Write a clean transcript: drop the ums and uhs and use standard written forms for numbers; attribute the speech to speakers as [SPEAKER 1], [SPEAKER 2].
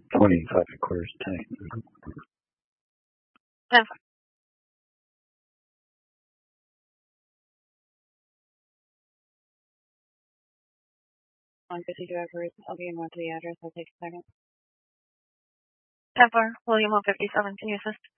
[SPEAKER 1] 25 tank.
[SPEAKER 2] 10. On 50 drivers. I'll be in one to the address. I'll take a second. 10-4, William 157. Can you assist?